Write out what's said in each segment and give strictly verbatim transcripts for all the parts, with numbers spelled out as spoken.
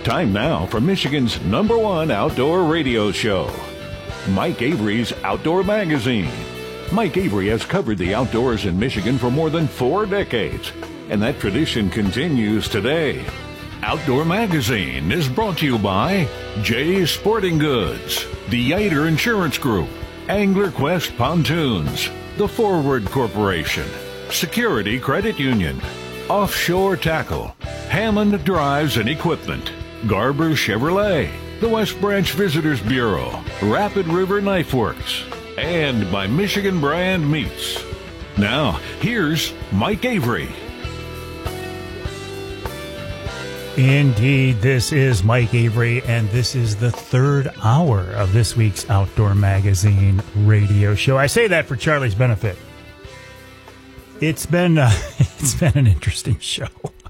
Time now for Michigan's number one outdoor radio show, Mike Avery's Outdoor Magazine. Mike Avery has covered the outdoors in Michigan for more than four decades, and that tradition continues today. Outdoor Magazine is brought to you by Jay's Sporting Goods, the Yater Insurance Group, Angler Quest Pontoons, The Forward Corporation, Security Credit Union, Offshore Tackle, Hammond Drives and Equipment, Garber Chevrolet, the West Branch Visitors Bureau, Rapid River Knife Works, and by Michigan Brand Meats. Now, here's Mike Avery. Indeed, this is Mike Avery, and this is the third hour of this week's Outdoor Magazine radio show. I say that for Charlie's benefit. It's been uh, it's been an interesting show.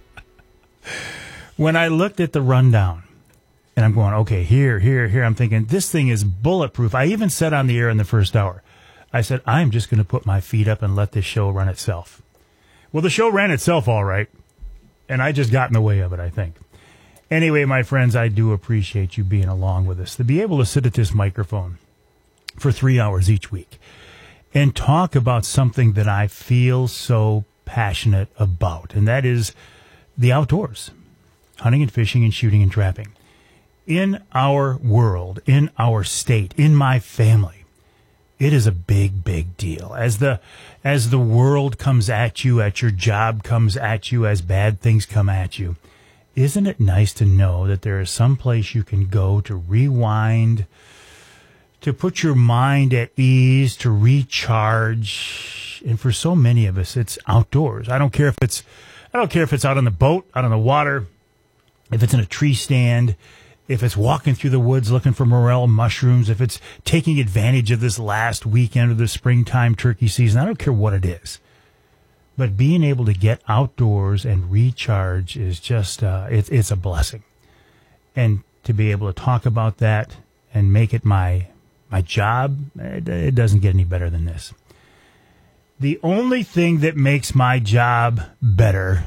When I looked at the rundown, and I'm going, okay, here, here, here, I'm thinking, this thing is bulletproof. I even said on the air in the first hour, I said, I'm just going to put my feet up and let this show run itself. Well, the show ran itself all right. And I just got in the way of it, I think. Anyway, my friends, I do appreciate you being along with us. To be able to sit at this microphone for three hours each week and talk about something that I feel so passionate about, and that is the outdoors, hunting and fishing and shooting and trapping. In our world, in our state, in my family, it is a big, big deal. As the as the world comes at you, as your job comes at you, as bad things come at you, isn't it nice to know that there is some place you can go to rewind, to put your mind at ease, to recharge? And for so many of us, it's outdoors. I don't care if it's I don't care if it's out on the boat, out on the water, if it's in a tree stand, if it's walking through the woods looking for morel mushrooms, if it's taking advantage of this last weekend of the springtime turkey season, I don't care what it is. But being able to get outdoors and recharge is just, uh, it, it's a blessing. And to be able to talk about that and make it my, my job, it, it doesn't get any better than this. The only thing that makes my job better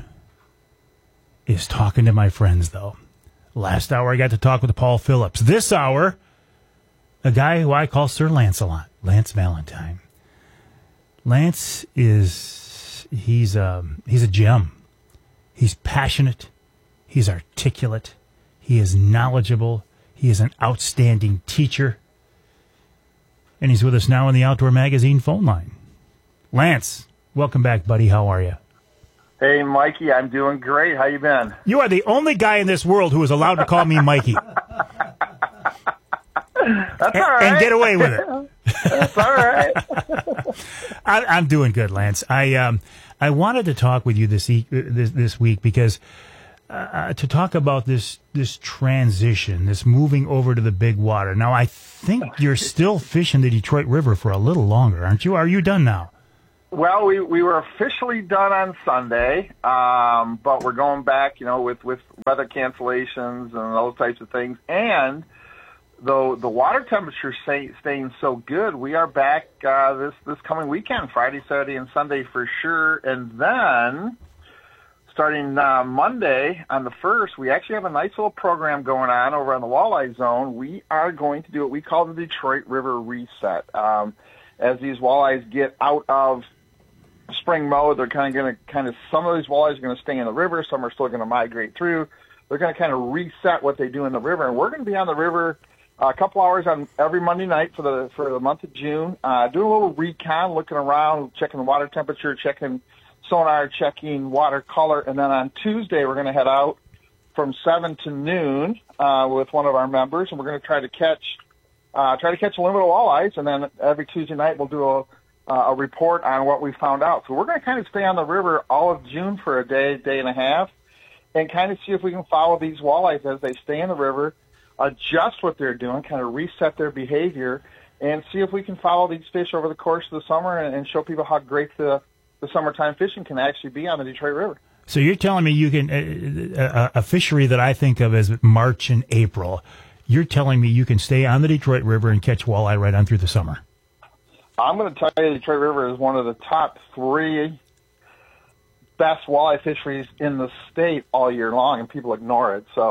is talking to my friends, though. Last hour, I got to talk with Paul Phillips. This hour, a guy who I call Sir Lancelot, Lance Valentine. Lance is, he's a, he's a gem. He's passionate. He's articulate. He is knowledgeable. He is an outstanding teacher. And he's with us now on the Outdoor Magazine phone line. Lance, welcome back, buddy. How are you? Hey, Mikey, I'm doing great. How you been? You are the only guy in this world who is allowed to call me Mikey. That's and, all right. And get away with it. That's all right. I, I'm doing good, Lance. I um I wanted to talk with you this e- this, this week because uh, to talk about this this transition, this moving over to the big water. Now, I think you're still fishing the Detroit River for a little longer, aren't you? Are you done now? Well, we, we were officially done on Sunday, um, but we're going back, you know, with, with weather cancellations and those types of things. And though the water temperature stay, staying so good, we are back uh, this, this coming weekend, Friday, Saturday, and Sunday for sure. And then starting uh, Monday on the first, we actually have a nice little program going on over on the Walleye Zone. We are going to do what we call the Detroit River Reset. Um, as these walleyes get out of spring mode, they're kind of going to kind of, some of these walleyes are going to stay in the river. Some are still going to migrate through. They're going to kind of reset what they do in the river. And we're going to be on the river a couple hours on every Monday night for the, for the month of June, uh, doing a little recon, looking around, checking the water temperature, checking sonar, checking water color. And then on Tuesday, we're going to head out from seven to noon, uh, with one of our members. And we're going to try to catch, uh, try to catch a limit of walleyes. And then every Tuesday night, we'll do a, Uh, a report on what we found out. So we're going to kind of stay on the river all of June for a day, day and a half, and kind of see if we can follow these walleyes as they stay in the river, adjust what they're doing, kind of reset their behavior, and see if we can follow these fish over the course of the summer and, and show people how great the, the summertime fishing can actually be on the Detroit River. So you're telling me you can, uh, a, a fishery that I think of as March and April, you're telling me you can stay on the Detroit River and catch walleye right on through the summer? I'm going to tell you the Detroit River is one of the top three best walleye fisheries in the state all year long, and people ignore it. So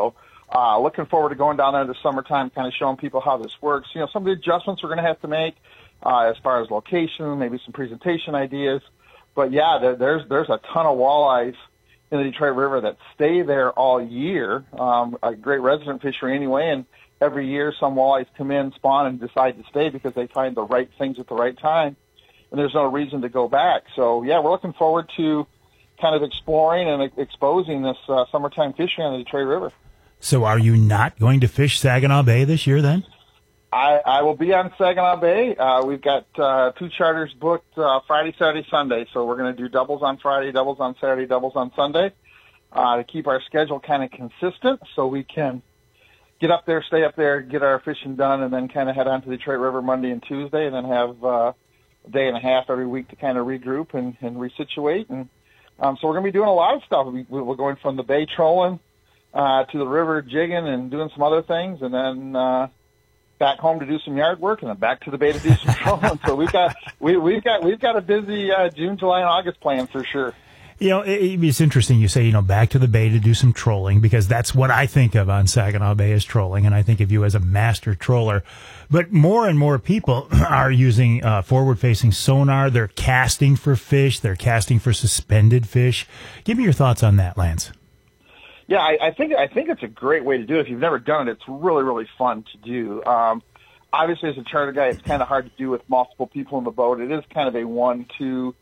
Uh, looking forward to going down there in the summertime, kind of showing people how this works. You know, some of the adjustments we're going to have to make uh, as far as location, maybe some presentation ideas. But, yeah, there, there's there's a ton of walleyes in the Detroit River that stay there all year, um, a great resident fishery anyway, and every year some walleyes come in, spawn, and decide to stay because they find the right things at the right time, and there's no reason to go back. So, yeah, we're looking forward to kind of exploring and exposing this uh, summertime fishing on the Detroit River. So are you not going to fish Saginaw Bay this year then? I, I will be on Saginaw Bay. Uh, we've got uh, two charters booked uh, Friday, Saturday, Sunday. So we're going to do doubles on Friday, doubles on Saturday, doubles on Sunday uh, to keep our schedule kind of consistent so we can get up there, stay up there, get our fishing done, and then kind of head on to the Detroit River Monday and Tuesday, and then have uh, a day and a half every week to kind of regroup and, and resituate. And um, so we're going to be doing a lot of stuff. We, we're going from the bay trolling uh, to the river jigging and doing some other things, and then uh, back home to do some yard work, and then back to the bay to do some trolling. So we've got we, we've got we've got a busy uh, June, July, and August plan for sure. You know, it, it's interesting you say, you know, back to the bay to do some trolling, because that's what I think of on Saginaw Bay as trolling, and I think of you as a master troller. But more and more people are using uh, forward-facing sonar. They're casting for fish. They're casting for suspended fish. Give me your thoughts on that, Lance. Yeah, I, I think I think it's a great way to do it. If you've never done it, it's really, really fun to do. Um, obviously, as a charter guy, it's kind of hard to do with multiple people in the boat. It is kind of a one, two,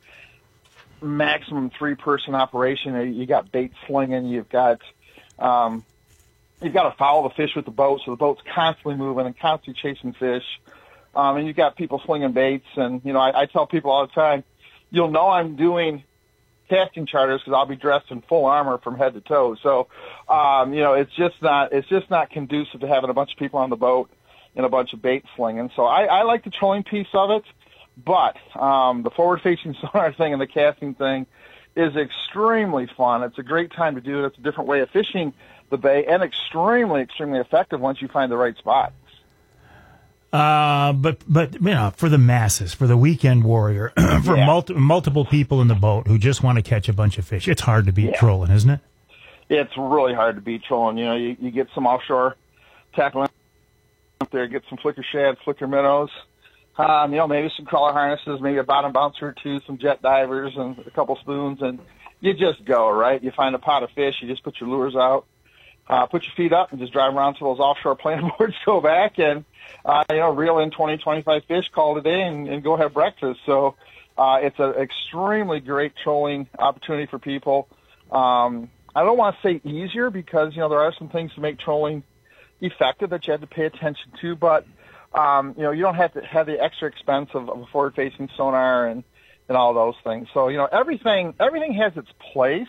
maximum three-person operation. You got bait slinging. You've got um, you've got to follow the fish with the boat, so the boat's constantly moving and constantly chasing fish. Um, and you've got people slinging baits. And you know, I, I tell people all the time, you'll know I'm doing casting charters because I'll be dressed in full armor from head to toe. So, um, you know, it's just not it's just not conducive to having a bunch of people on the boat and a bunch of bait slinging. So I, I like the trolling piece of it, but um, the forward-facing sonar thing and the casting thing is extremely fun. It's a great time to do it. It's a different way of fishing the bay, and extremely, extremely effective once you find the right spot. Uh, but, but, you know, for the masses, for the weekend warrior, for yeah. multi- multiple people in the boat who just want to catch a bunch of fish, it's hard to beat yeah. trolling, isn't it? It's really hard to beat trolling. You know, you, you get some offshore tackling up there, get some flicker shad, flicker minnows, um, you know, maybe some crawler harnesses, maybe a bottom bouncer or two, some jet divers, and a couple spoons, and you just go, right? You find a pot of fish, you just put your lures out, uh, put your feet up, and just drive around till those offshore plan boards go back, and Uh, you know, reel in twenty, twenty-five fish, call it a day, and, and go have breakfast. So uh, it's an extremely great trolling opportunity for people. Um, I don't want to say easier because, you know, there are some things to make trolling effective that you have to pay attention to. But, um, you know, you don't have to have the extra expense of, of a forward-facing sonar and, and all those things. So, you know, everything everything has its place.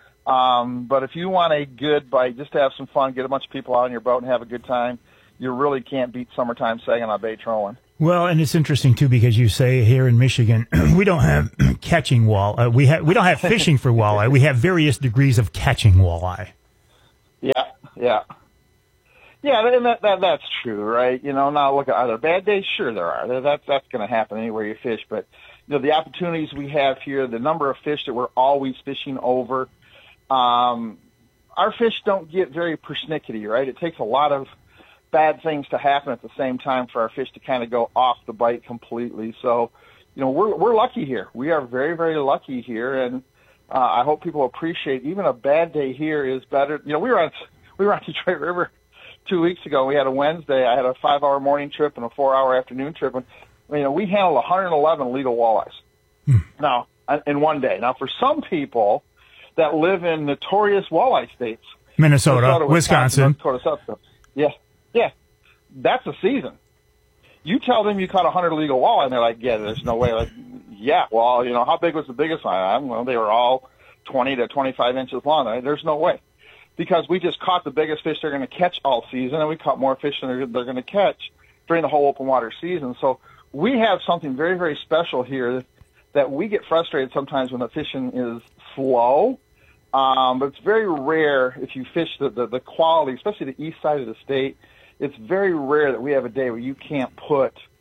Um, but if you want a good bite, just to have some fun, get a bunch of people out on your boat and have a good time, you really can't beat summertime Saginaw Bay trolling. Well, and it's interesting too because you say here in Michigan we don't have catching wall. Uh, we have we don't have fishing for walleye. We have various degrees of catching walleye. Yeah, yeah, yeah, and that, that that's true, right? You know, now look, are there bad days? Sure, there are. That's that's going to happen anywhere you fish. But you know, the opportunities we have here, the number of fish that we're always fishing over. Um, our fish don't get very persnickety, right? It takes a lot of bad things to happen at the same time for our fish to kind of go off the bite completely. So, you know, we're we're lucky here. We are very, very lucky here, and uh, I hope people appreciate even a bad day here is better. You know, we were on we were on Detroit River two weeks ago. We had a Wednesday. I had a five-hour morning trip and a four-hour afternoon trip, and you know, we handled one hundred eleven legal walleyes hmm. now in one day. Now, for some people that live in notorious walleye states, Minnesota, Minnesota Wisconsin, North Dakota, South Dakota, yeah. Yeah, that's a season. You tell them you caught one hundred legal walleye, and they're like, yeah, there's no way. Like, yeah, well, you know, how big was the biggest one? I don't know, they were all twenty to twenty-five inches long. Right? There's no way. Because we just caught the biggest fish they're going to catch all season, and we caught more fish than they're, they're going to catch during the whole open water season. So we have something very, very special here that we get frustrated sometimes when the fishing is slow. Um, but it's very rare if you fish the, the, the quality, especially the east side of the state. It's very rare that we have a day where you can't put,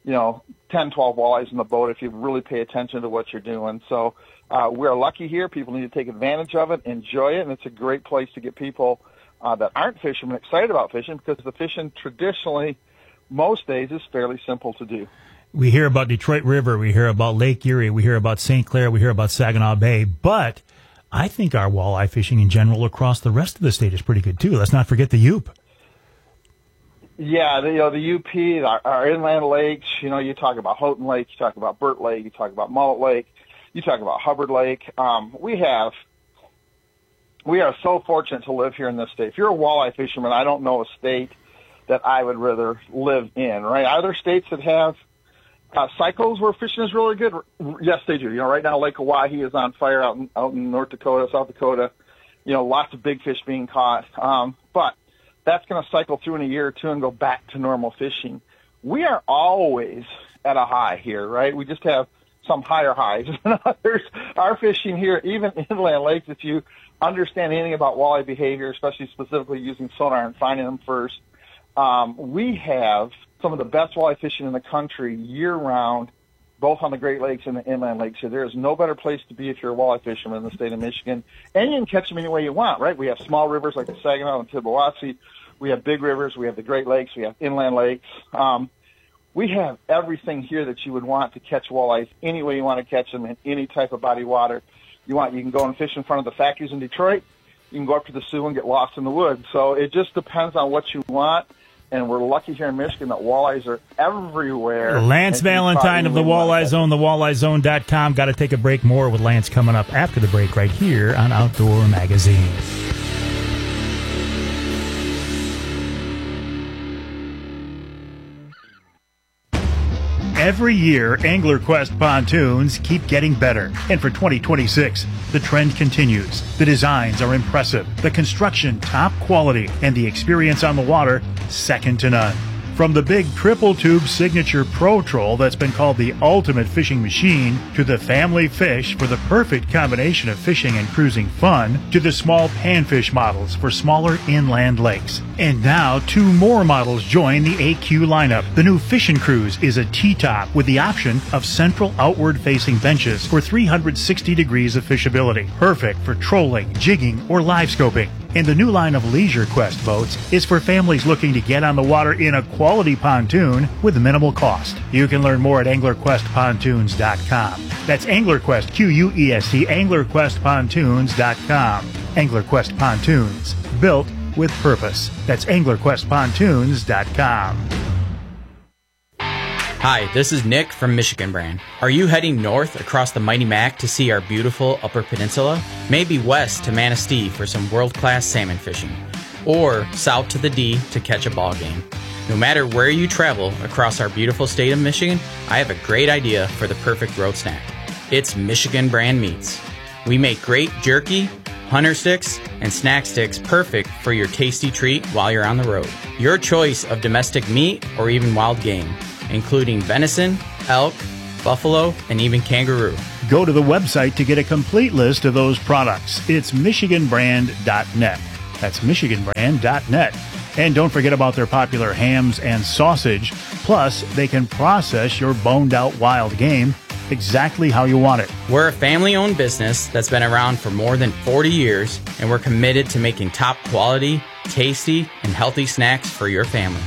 you know, ten, twelve walleyes in the boat if you really pay attention to what you're doing. So uh, we're lucky here. People need to take advantage of it, enjoy it, and it's a great place to get people uh, that aren't fishermen excited about fishing, because the fishing traditionally most days is fairly simple to do. We hear about Detroit River, we hear about Lake Erie, we hear about Saint Clair, we hear about Saginaw Bay, but I think our walleye fishing in general across the rest of the state is pretty good too. Let's not forget the U P. Yeah, the, you know, the U P, our, our inland lakes, you know, you talk about Houghton Lake, you talk about Burt Lake, you talk about Mullet Lake, you talk about Hubbard Lake. Um, we have, we are so fortunate to live here in this state. If you're a walleye fisherman, I don't know a state that I would rather live in, right? Are there states that have uh, cycles where fishing is really good? Yes, they do. You know, right now Lake Oahe is on fire out in, out in North Dakota, South Dakota. You know, lots of big fish being caught. Um, but that's going to cycle through in a year or two and go back to normal fishing. We are always at a high here, right? We just have some higher highs than others. Our fishing here, even inland lakes, if you understand anything about walleye behavior, especially specifically using sonar and finding them first, um, we have some of the best walleye fishing in the country year-round, both on the Great Lakes and the inland lakes. So there is no better place to be if you're a walleye fisherman in the state of Michigan. And you can catch them any way you want, right? We have small rivers like the Saginaw and Tittabawassee. We have big rivers. We have the Great Lakes. We have inland lakes. Um, we have everything here that you would want to catch walleyes any way you want to catch them in any type of body water you want. You can go and fish in front of the factories in Detroit. You can go up to the Soo and get lost in the woods. So it just depends on what you want. And we're lucky here in Michigan that walleyes are everywhere. Lance Valentine of the Walleye Zone, the walleye zone dot com. Got to take a break. More with Lance coming up after the break right here on Outdoor Magazine. Every year, AnglerQuest pontoons keep getting better. And for twenty twenty-six, the trend continues. The designs are impressive, the construction top quality, and the experience on the water second to none. From the big triple tube signature Pro Troll that's been called the ultimate fishing machine, to the family fish for the perfect combination of fishing and cruising fun, to the small panfish models for smaller inland lakes. And now two more models join the A Q lineup. The new Fishin' Cruise is a T-top with the option of central outward facing benches for three hundred sixty degrees of fishability. Perfect for trolling, jigging, or live scoping. And the new line of Leisure Quest boats is for families looking to get on the water in a quality pontoon with minimal cost. You can learn more at angler quest pontoons dot com. That's AnglerQuest, Q U E S T, angler quest pontoons dot com. AnglerQuest Pontoons, built with purpose. That's angler quest pontoons dot com. Hi, this is Nick from Michigan Brand. Are you heading north across the Mighty Mac to see our beautiful Upper Peninsula? Maybe west to Manistee for some world-class salmon fishing, or south to the D to catch a ball game. No matter where you travel across our beautiful state of Michigan, I have a great idea for the perfect road snack. It's Michigan Brand Meats. We make great jerky, hunter sticks, and snack sticks perfect for your tasty treat while you're on the road. Your choice of domestic meat or even wild game, including venison, elk, buffalo, and even kangaroo. Go to the website to get a complete list of those products. It's michigan brand dot net. That's michigan brand dot net. And don't forget about their popular hams and sausage. Plus, they can process your boned-out wild game exactly how you want it. We're a family-owned business that's been around for more than forty years, and we're committed to making top quality, tasty, and healthy snacks for your family.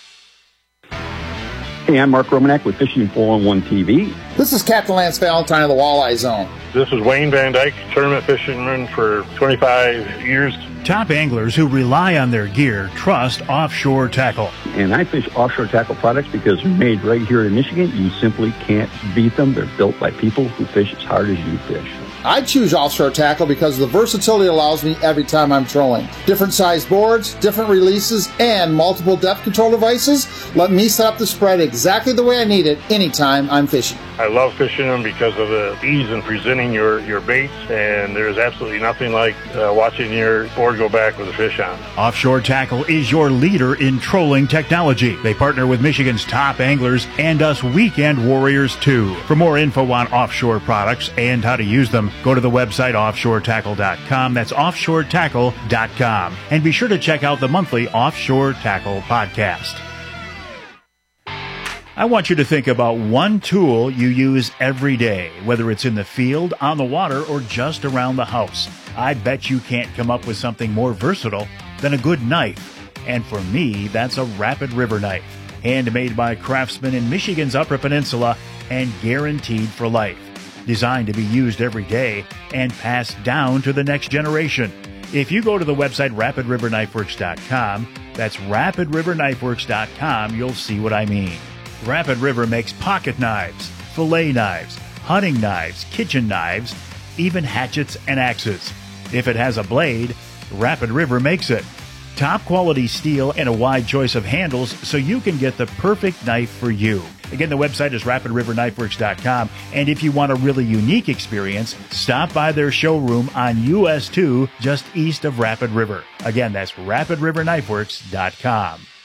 Hey, I'm Mark Romanek with Fishing four one one T V. This is Captain Lance Valentine of the Walleye Zone. This is Wayne Van Dyke, tournament fisherman for twenty-five years. Top anglers who rely on their gear trust Offshore Tackle. And I fish Offshore Tackle products because they're made right here in Michigan. You simply can't beat them. They're built by people who fish as hard as you fish. I choose Offshore Tackle because the versatility allows me every time I'm trolling. Different size boards, different releases, and multiple depth control devices let me set up the spread exactly the way I need it anytime I'm fishing. I love fishing them because of the ease in presenting your, your baits, and there's absolutely nothing like uh, watching your board go back with a fish on. Offshore Tackle is your leader in trolling technology. They partner with Michigan's top anglers and us weekend warriors too. For more info on offshore products and how to use them, go to the website offshore tackle dot com. That's offshore tackle dot com. And be sure to check out the monthly Offshore Tackle podcast. I want you to think about one tool you use every day, whether it's in the field, on the water, or just around the house. I bet you can't come up with something more versatile than a good knife. And for me, that's a Rapid River knife. Handmade by craftsmen in Michigan's Upper Peninsula and guaranteed for life. Designed to be used every day and passed down to the next generation. If you go to the website rapid river knife works dot com, that's rapid river knife works dot com, you'll see what I mean. Rapid River makes pocket knives, fillet knives, hunting knives, kitchen knives, even hatchets and axes. If it has a blade, Rapid River makes it. Top quality steel and a wide choice of handles so you can get the perfect knife for you. Again, the website is rapid river knife works dot com, and if you want a really unique experience, stop by their showroom on U S two just east of Rapid River. Again, that's rapid river knife works dot com.